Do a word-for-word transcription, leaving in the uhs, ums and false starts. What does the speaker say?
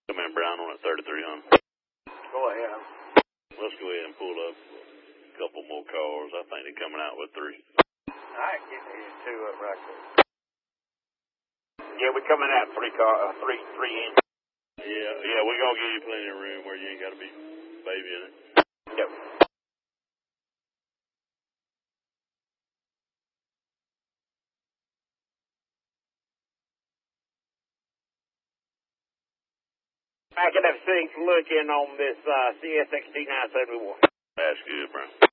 Come in, Brown, on at thirty-three hundred. Go ahead. Let's go ahead and pull up a couple more cars. I think they're coming out with three. All right, give me two up right there. Yeah, we're coming out three car, uh, three, three in. Yeah, yeah, we're going to give you plenty of room where you ain't got to be babying it. Yep. I can have seen look in on this uh, C S X T nine seventy-one. That's good, bro.